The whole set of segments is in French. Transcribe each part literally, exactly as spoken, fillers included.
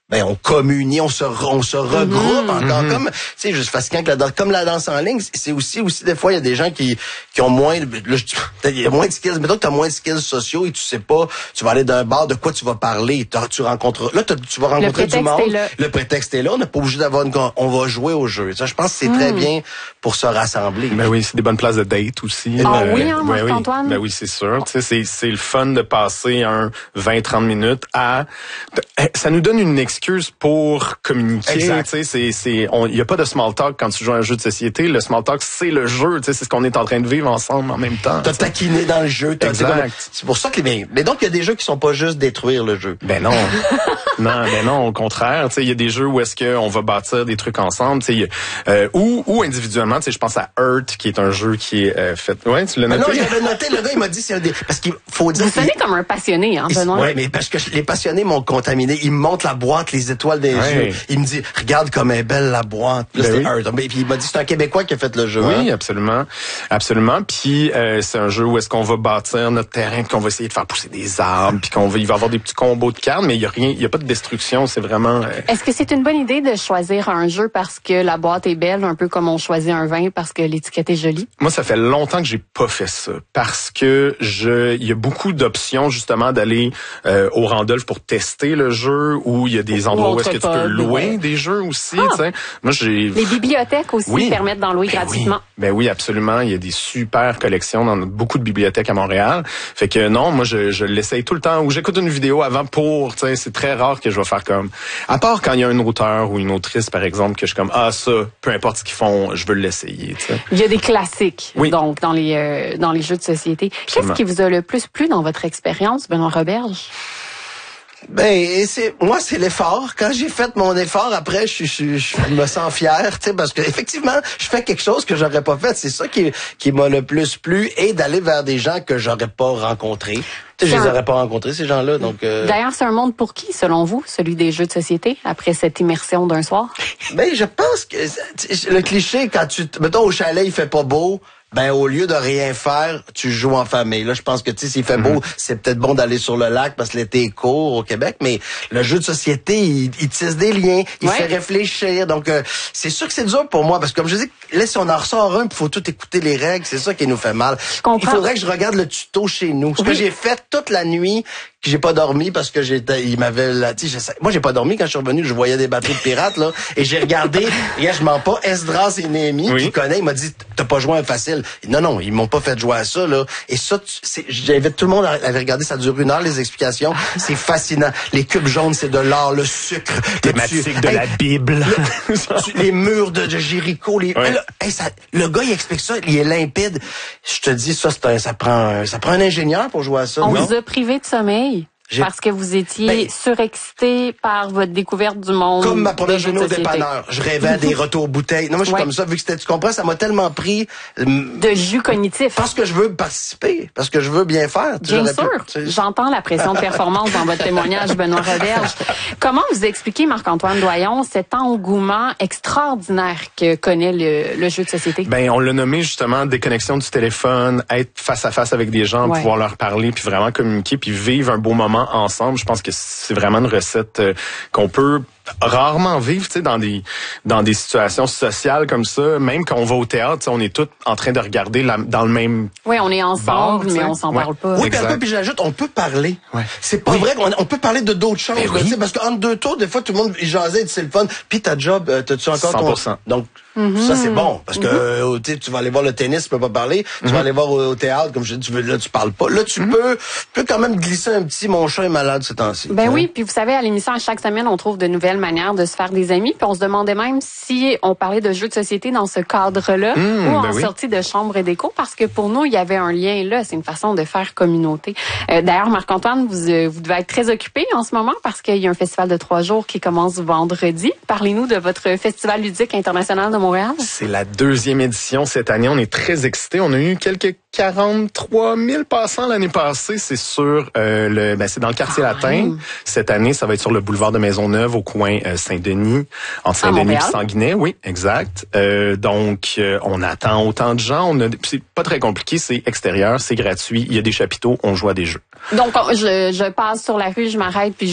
ben on communie, on se on se regroupe Mm-hmm. encore Mm-hmm. comme tu sais juste fascinant que la danse, comme la danse en ligne, c'est aussi aussi des fois il y a des gens qui qui ont moins là, il y a moins de skills, mettons que tu as moins de skills sociaux et tu sais pas, tu vas aller d'un bar, de quoi tu vas parler, tu, tu rencontres là tu vas rencontrer du monde, le prétexte est là, on n'est pas obligé d'avoir une on va jouer au jeu. Ça je pense que c'est mm. très bien pour se rassembler. Ben oui, c'est des bonnes places de date aussi. Ah euh, oui, hein, ben Marc-Antoine? Oui. Ben oui, c'est sûr, tu sais c'est c'est le fun de passer un vingt trente minutes à ça nous donne une excuse pour communiquer, tu sais c'est c'est il y a pas de small talk quand tu joues à un jeu de société, le small talk c'est le jeu, tu sais c'est ce qu'on est en train de vivre ensemble en même temps. T'as taquiné dans le jeu, t'as exact. C'est pour ça que les mais donc il y a des jeux qui sont pas juste détruire le jeu. Ben non. non, ben non, au contraire, tu sais il y a des jeux où est-ce que on va bâtir des trucs ensemble, tu sais euh, ou ou individuellement, tu sais je pense à Earth qui est un jeu qui est euh, fait ouais, tu l'as noté. Non, je l'avais noté, le gars il m'a dit c'est un des parce qu'il faut dire vous sonnez comme un passionné hein Benoît. Ouais, mais parce que les passionnés m'ont contaminé, ils me montrent la boîte, les étoiles des ouais. jeux. Il me dit regarde comme est belle la boîte. Là, ben c'était oui. Earth. Puis il m'a dit c'est un Québécois qui a fait le jeu. Oui, hein? absolument. Absolument. Puis euh, c'est un jeu où est-ce qu'on va bâtir notre terrain, puis qu'on va essayer de faire pousser des arbres, puis qu'on va il va avoir des petits combos de cartes, mais il y a rien, il y a pas de destruction, c'est vraiment euh... Est-ce que c'est une bonne idée de choisir un jeu parce que la boîte est belle, un peu comme on choisit un vin parce que l'étiquette est jolie? Moi, ça fait longtemps que j'ai pas fait ça parce que je il y a beaucoup d'options justement d'aller euh, au Randolph pour tester le jeu ou il y a des endroits où est-ce que tu peux louer ouais. des jeux aussi, ah. tu sais. Moi, j'ai les bibliothèques aussi oui. permettent d'en louer ben gratuitement. Oui. Ben oui, absolument, il y a des super collections dans beaucoup de bibliothèques à Montréal. Fait que non, moi je je l'essaye tout le temps ou j'écoute une vidéo avant pour, tu sais, c'est très rare que je vais faire comme à part quand il y a un auteur ou une autrice par exemple que je suis comme ah ça, peu importe ce qu'ils font, je veux l'essayer, tu sais. Il y a des classiques oui. donc dans les euh, dans les jeux de société. Absolument. Qu'est-ce qui vous a le plus plu dans votre expérience, Benoît Roberge? Ben c'est moi c'est l'effort. Quand j'ai fait mon effort, après je, je, je me sens fier, tu sais, parce que effectivement je fais quelque chose que j'aurais pas fait. C'est ça qui qui m'a le plus plu et d'aller vers des gens que j'aurais pas rencontrés. Tu sais, je les aurais pas rencontrés ces gens-là. Donc euh... d'ailleurs c'est un monde pour qui selon vous, celui des jeux de société après cette immersion d'un soir? Ben je pense que le cliché quand tu mettons au chalet il fait pas beau. Ben au lieu de rien faire, tu joues en famille. Là, je pense que tu sais, s'il fait beau, mm-hmm. c'est peut-être bon d'aller sur le lac parce que l'été est court au Québec. Mais le jeu de société, il, il tisse des liens, il ouais. fait réfléchir. Donc euh, c'est sûr que c'est dur pour moi parce que comme je dis, là si on en ressort un, il faut tout écouter les règles. C'est ça qui nous fait mal. Il faudrait que je regarde le tuto chez nous. Ce oui. que j'ai fait toute la nuit. Que j'ai pas dormi parce que j'étais, il m'avait, là, tu sais, moi j'ai pas dormi quand je suis revenu, je voyais des bateaux de pirates là, et j'ai regardé, et je mens pas, Esdras et Néhémie, oui. qui connaît, il m'a dit t'as pas joué à un facile. Non non, ils m'ont pas fait jouer à ça là, et ça, c'est, j'invite tout le monde à aller regarder, ça dure une heure les explications, c'est fascinant. Les cubes jaunes c'est de l'or, le sucre, thématique le, de hey, la Bible, le, les murs de, de Jéricho, les, oui. là, hey, ça, le gars il explique ça, il est limpide. Je te dis ça, c'est un, ça prend, ça prend un ingénieur pour jouer à ça. On non? vous a privé de sommeil. J'ai... Parce que vous étiez ben, surexcité par votre découverte du monde. Comme ma première journée au dépanneur. Je rêvais des retours bouteilles. Non, moi, je suis ouais. comme ça. Vu que c'était, tu comprends, ça m'a tellement pris. Euh, de jus cognitif. Parce que je veux participer. Parce que je veux bien faire. Bien sûr. Pu, J'entends la pression de performance dans votre témoignage, Benoît Roberge. Comment vous expliquez, Marc-Antoine Doyon, cet engouement extraordinaire que connaît le, le jeu de société? Ben, on l'a nommé justement déconnexion du téléphone, être face à face avec des gens, ouais. pouvoir leur parler, puis vraiment communiquer, puis vivre un beau moment ensemble. Je pense que c'est vraiment une recette euh, qu'on peut rarement vivre, tu sais, dans des dans des situations sociales comme ça. Même quand on va au théâtre, on est tous en train de regarder la, dans le même. Oui, on est ensemble, bar, mais on s'en ouais. parle pas. Oui, puis un peu, puis j'ajoute, on peut parler. Ouais. C'est pas oui. vrai qu'on on peut parler de d'autres choses, ben oui. parce qu'entre deux tours, des fois, tout le monde jasait, c'est le fun. Puis ta job, euh, t'as-tu encore cent pour cent. ton. Donc mm-hmm. ça c'est bon, parce que mm-hmm. euh, tu vas aller voir le tennis, tu peux pas parler. Mm-hmm. Tu vas aller voir au, au théâtre, comme je dis, tu veux, là tu parles pas. Là tu mm-hmm. peux, peux quand même glisser un petit. Mon chat est malade ce temps-ci. Ben oui, puis vous savez, à l'émission, à chaque semaine, on trouve de nouvelles manières de se faire des amis. Puis on se demandait même si on parlait de jeux de société dans ce cadre-là mmh, ou en ben oui. sortie de chambre et d'écho, parce que pour nous, il y avait un lien là. C'est une façon de faire communauté. Euh, d'ailleurs, Marc-Antoine, vous, euh, vous devez être très occupé en ce moment parce qu'il y a un festival de trois jours qui commence vendredi. Parlez-nous de votre Festival ludique international de Montréal. C'est la deuxième édition cette année. On est très excités. On a eu quelques quarante-trois mille passants l'année passée. C'est sur euh, le, ben c'est dans le quartier ah, latin. Oui. Cette année, ça va être sur le boulevard de Maisonneuve au coin euh, Saint-Denis, entre Saint-Denis et Sanguinet. Oui, exact. Euh, donc, euh, on attend autant de gens. On a, c'est pas très compliqué. C'est extérieur, c'est gratuit. Il y a des chapiteaux. On joue à des jeux. Donc, je, je passe sur la rue, je m'arrête puis je joue.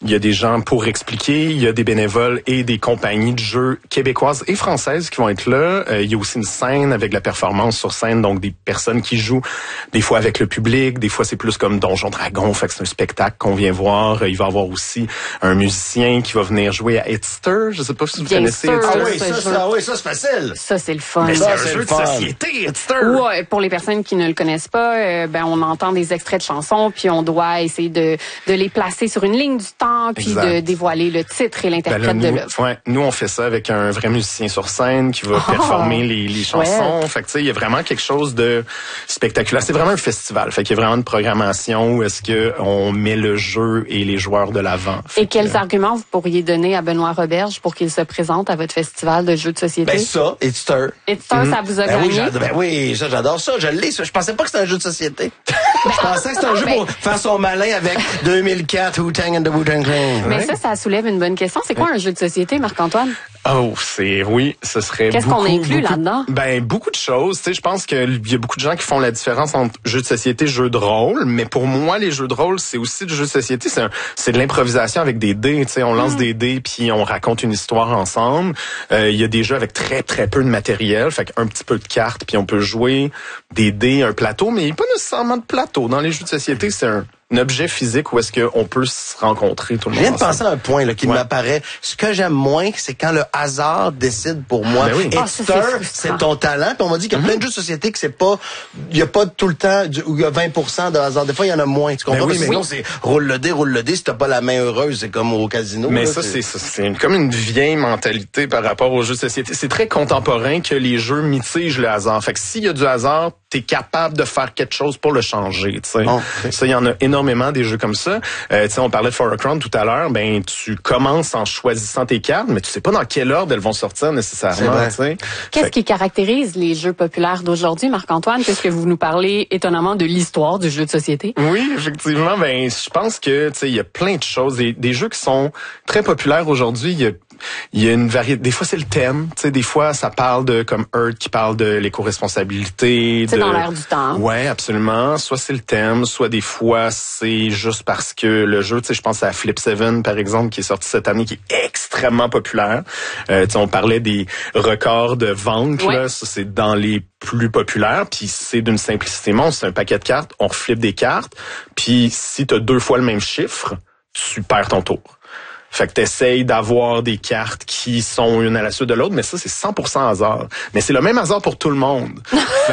il y a des gens pour expliquer, il y a des bénévoles et des compagnies de jeux québécoises et françaises qui vont être là. Euh, il y a aussi une scène avec la performance sur scène, donc des personnes qui jouent des fois avec le public, des fois c'est plus comme Donjon Dragon, fait que c'est un spectacle qu'on vient voir. Il va y avoir aussi un musicien qui va venir jouer à Hitster. Je sais pas si vous Bien connaissez sûr. Hitster. Ah oui, ça, ça, oui, ça c'est facile. Ça, c'est le fun. Mais c'est Ça, un c'est jeu le de fun. société, Hitster. Ouais, pour les personnes qui ne le connaissent pas, euh, ben on entend des extraits de chansons, puis on doit essayer de, de les placer sur une ligne du temps, puis Exact. de dévoiler le titre et l'interprète Ben là, de nous, l'œuvre. ouais, nous, on fait ça avec un vrai musicien sur scène qui va Oh, performer les, les chansons. Fait que, tu sais, il y a vraiment quelque chose de spectaculaire. C'est vraiment un festival. Fait qu'il y a vraiment une programmation où est-ce que on met le jeu et les joueurs de l'avant. Fait Et que, quels arguments vous pourriez donner à Benoît Roberge pour qu'il se présente à votre festival de jeux de société? Ben ça, Hitster. Hitster, ça vous a Ben oui, gagné? j'adore, ben oui, ça, j'adore ça. Je l'ai, ça. Je pensais pas que c'était un jeu de société. Je pensais que c'était un jeu ben- pour faire son malin avec deux mille quatre, Wu-Tang and the Wu-Tang Clan. Mais ça, ça soulève une bonne question. C'est quoi un jeu de société, Marc-Antoine? Oh, c'est, oui, ce serait Qu'est-ce beaucoup, qu'on inclut beaucoup- là-dedans? Ben, beaucoup de choses. Tu sais, je pense qu'il y a beaucoup de gens qui font la différence entre jeux de société, jeux de rôle. Mais pour moi, les jeux de rôle, c'est aussi du jeu de société. C'est un, c'est de l'improvisation avec des dés. Tu sais, on lance Mm. des dés puis on raconte une histoire ensemble. Euh, il y a des jeux avec très, très peu de matériel. Fait qu'un petit peu de cartes puis on peut jouer des dés, un plateau. Mais il n'y a pas nécessairement de plateau. Dans les jeux de société, c'est un, un objet physique où est-ce qu'on peut se rencontrer tout le Je monde viens de ensemble. penser à un point là, qui Ouais. m'apparaît. Ce que j'aime moins, c'est quand le hasard décide pour moi. Ben oui. Ah, ça, c'est Hitster, frustrant. c'est ton talent. Puis on m'a dit qu'il y a plein de jeux de société que c'est pas, il y a pas tout le temps du- où il y a vingt pour cent de hasard. Des fois, il y en a moins. Tu comprends? Ben oui, Parce que mais sinon, oui. c'est roule le dé, roule le dé. Si t'as pas la main heureuse, c'est comme au casino. Mais là, ça, c'est, ça, c'est une- comme une vieille mentalité par rapport aux jeux de société. C'est très contemporain que les jeux mitigent le hasard. Fait que s'il y a du hasard, t'es capable de faire quelque chose pour le changer, tu sais. Oh, okay. Ça, il y en a énormément des jeux comme ça. Euh, tu sais, on parlait de For a Crown tout à l'heure. Ben, tu commences en choisissant tes cartes, mais tu sais pas dans quel ordre elles vont sortir nécessairement, C'est tu sais. Qu'est-ce Fait que- qui caractérise les jeux populaires d'aujourd'hui, Marc-Antoine, puisque vous nous parlez étonnamment de l'histoire du jeu de société? Oui, effectivement. Ben, je pense que tu sais, il y a plein de choses, des, des jeux qui sont très populaires aujourd'hui. Il y a, il y a une variété. Des fois, c'est le thème. Tu sais, des fois, ça parle de comme Earth qui parle de l'éco-responsabilité. C'est de... dans l'air du temps. Ouais, absolument. Soit c'est le thème, soit des fois c'est juste parce que le jeu. Tu sais, je pense à Flip seven par exemple qui est sorti cette année, qui est extrêmement populaire. Euh, tu sais, on parlait des records de vente. Ouais. Là, ça c'est dans les plus populaires. Puis c'est d'une simplicité monstre. C'est un paquet de cartes. On reflippe des cartes. Puis si t'as deux fois le même chiffre, tu perds ton tour. Fait que t'essayes d'avoir des cartes qui sont une à la suite de l'autre, mais ça, c'est cent pour cent hasard. Mais c'est le même hasard pour tout le monde. Fait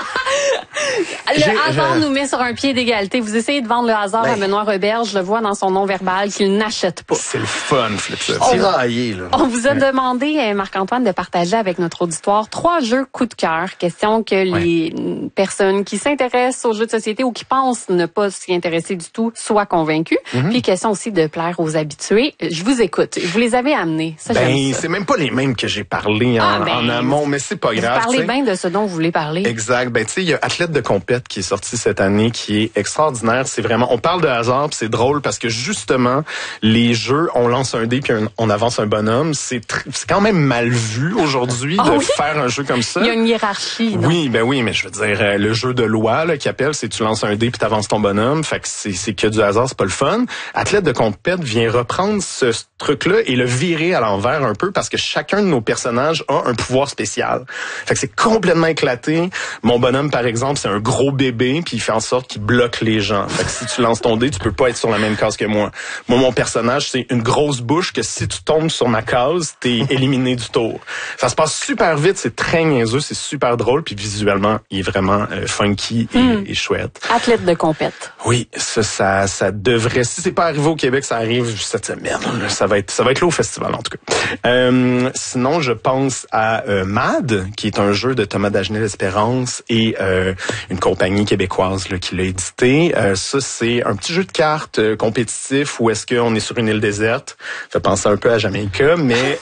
que Le J'ai- hasard je- nous met sur un pied d'égalité. Vous essayez de vendre le hasard Ben. à Benoît Roberge. Je le vois dans son nom verbal qu'il n'achète pas. c'est le fun, Flip ça. tiraillé, là. On vous a demandé, euh, Marc-Antoine, de partager avec notre auditoire trois jeux coup de cœur. Question que les mm, personnes qui s'intéressent aux jeux de société ou qui pensent ne pas s'y intéresser du tout soient convaincues. Mhm. Puis question aussi de plaire aux habitués. Je vous écoute. Vous les avez amenés. Ça, Ben, j'aime ça. c'est même pas les mêmes que j'ai parlé en, Ah, ben, en amont, mais c'est pas Vous grave. parlez tu sais. bien de ce dont vous voulez parler. Exact. Ben, tu sais, il y a Athlète de compète qui est sorti cette année, qui est extraordinaire. C'est vraiment, on parle de hasard, puis c'est drôle parce que justement, les jeux, on lance un dé puis un- on avance un bonhomme. C'est tr- c'est quand même mal vu aujourd'hui Ah de oui? faire un jeu comme ça. Il y a une hiérarchie, non? Oui, ben oui, mais je veux dire, euh, le jeu de loi là, qui appelle, c'est tu lances un dé puis t'avances ton bonhomme. Fait que c'est, c'est que du hasard, c'est pas le fun. Athlète de compète vient reprendre ce, ce truc-là et le virer à l'envers un peu parce que chacun de nos personnages a un pouvoir spécial. Fait que c'est complètement éclaté. Mon bonhomme, par exemple, c'est un gros bébé puis il fait en sorte qu'il bloque les gens. Fait que si tu lances ton dé, tu peux pas être sur la même case que moi. Moi, mon personnage, c'est une grosse bouche que si tu tombes sur ma case, t'es éliminé du tour. Ça se passe super vite, c'est très niaiseux, c'est super drôle puis visuellement, il est vraiment euh, funky et, Mm. et chouette. Athlète de compète. Oui, ça, ça, ça devrait. Si c'est pas arrivé au Québec, ça arrive cette semaine. Là. Ça va être, ça va être là au festival en tout cas. Euh, sinon, je pense à euh, Mad, qui est un jeu de Thomas Dagenais-Espérance et euh, une compagnie québécoise là, qui l'a édité. Euh, ça, c'est un petit jeu de cartes euh, compétitif où est-ce qu'on est sur une île déserte. Ça fait penser un peu à Jamaïca, mais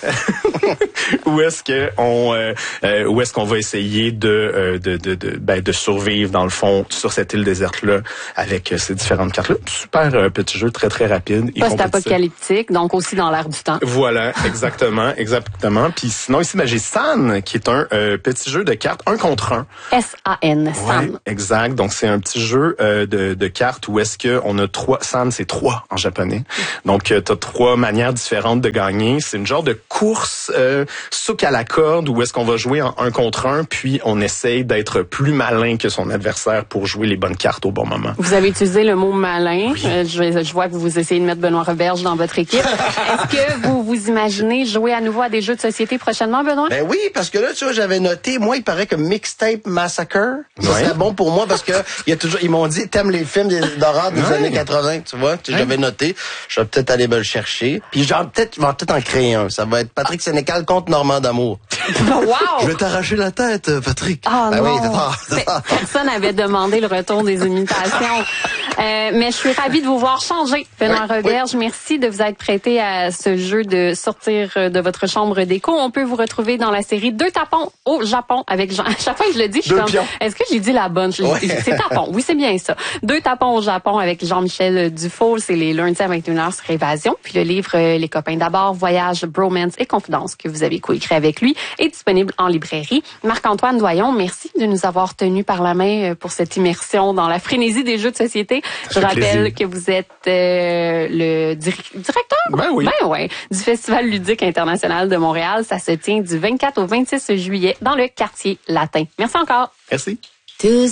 où est-ce que on, euh, euh, où est-ce qu'on va essayer de, euh, de, de, de, ben, de survivre dans le fond sur cette île déserte là avec euh, ces différentes cartes là. Super euh, petit jeu très très rapide et compétitif. Post-apocalyptique, donc aussi dans l'air du temps. Voilà, exactement, exactement. Puis sinon ici, ben, j'ai San, qui est un euh, petit jeu de cartes un contre un. S A N, San. San. Exact. Donc, c'est un petit jeu euh, de, de cartes où est-ce que on a trois... San, c'est trois en japonais. Donc, euh, t'as trois manières différentes de gagner. C'est une genre de course euh, souk à la corde où est-ce qu'on va jouer en un contre un, puis on essaye d'être plus malin que son adversaire pour jouer les bonnes cartes au bon moment. Vous avez utilisé le mot malin. Oui. Euh, je, je vois que vous essayez de mettre Benoît Roberge dans votre équipe. Est-ce que vous vous imaginez jouer à nouveau à des jeux de société prochainement, Benoît? Ben oui, parce que là, tu vois, j'avais noté, moi, il paraît que Mixtape Massacre, ça ouais. serait bon pour moi parce que il y a toujours, ils m'ont dit, t'aimes les films d'horreur des ouais. années quatre-vingts, tu vois? Tu sais, j'avais noté. Je vais peut-être aller me le chercher. Puis genre, peut-être, je vais peut-être en créer un. Ça va être Patrick Sénécal contre Normand d'Amour. Wow! Je vais t'arracher la tête, Patrick. Oh ben non! Oui, c'est ça. Personne n'avait demandé le retour des imitations. Euh, mais je suis ravie de vous voir changer, Benoît oui, Roberge. Oui. Merci de vous être prêté à ce jeu de sortir de votre chambre d'écho. On peut vous retrouver dans la série Deux tapons au Japon avec Jean. À chaque fois que je le dis, je suis comme, est-ce que j'ai dit la bonne? Je, ouais. C'est tapon. Oui, c'est bien ça. Deux tapons au Japon avec Jean-Michel Dufault. C'est les lundis à vingt et une heures sur Évasion. Puis le livre Les copains d'abord, Voyage, Bromance et Confidence que vous avez coécrit avec lui est disponible en librairie. Marc-Antoine Doyon, merci de nous avoir tenus par la main pour cette immersion dans la frénésie des jeux de société. Je rappelle plaisir. que vous êtes euh, le dir- directeur ben oui. Ben ouais, du Festival ludique international de Montréal. Ça se tient du vingt-quatre au vingt-six juillet dans le quartier latin. Merci encore. Merci.